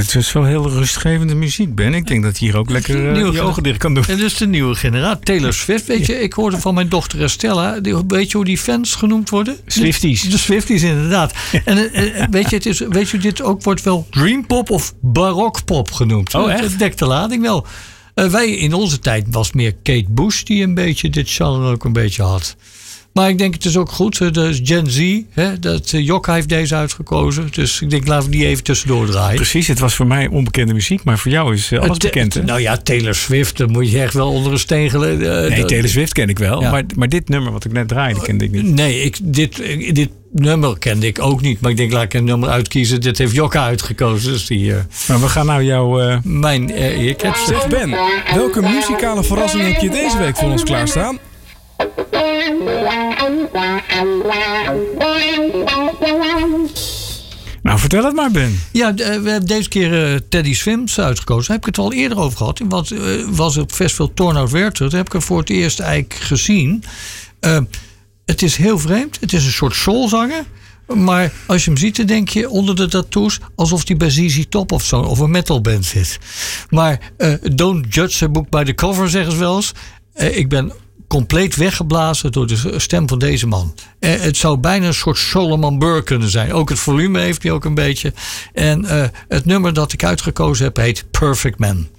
het is wel heel rustgevende muziek, Ben. Ik denk dat je hier ook lekker je ogen dicht kan doen. En dus de nieuwe generatie. Taylor Swift, weet je, ik hoorde van mijn dochter Estella. Weet je hoe die fans genoemd worden? Swifties. De Swifties, inderdaad. En weet je, dit ook wordt wel dreampop of barokpop genoemd. Oh, echt? Dat dekt de lading wel. Wij in onze tijd was meer Kate Bush die een beetje dit genre ook een beetje had. Maar ik denk het is ook goed. De Gen Z, dat Jokka heeft deze uitgekozen. Dus ik denk laten we die even tussendoor draaien. Precies, het was voor mij onbekende muziek. Maar voor jou is alles bekend. Hè? Nou ja, Taylor Swift, dan moet je echt wel onder een steen nee, Taylor Swift ken ik wel. Ja. Maar dit nummer wat ik net draaide, kende ik niet. Nee, dit nummer kende ik ook niet. Maar ik denk, laat ik een nummer uitkiezen. Dit heeft Jokka uitgekozen. Dus maar we gaan nou jouw... Mijn earcats. Zeg Ben, welke muzikale verrassing heb je deze week voor ons klaarstaan? Nou, vertel het maar, Ben. Ja, we hebben deze keer Teddy Swims uitgekozen. Daar heb ik het al eerder over gehad. Was op Festival Tornout Werchter. Daar heb ik hem voor het eerst eigenlijk gezien. Het is heel vreemd. Het is een soort soulzanger. Maar als je hem ziet, dan denk je onder de tattoos alsof hij bij ZZ Top of zo, of een metalband zit. Maar don't judge a book by the cover, zeggen ze wel eens. Ik ben compleet weggeblazen door de stem van deze man. Het zou bijna een soort Solomon Burke kunnen zijn. Ook het volume heeft hij ook een beetje. En het nummer dat ik uitgekozen heb heet Perfect Man.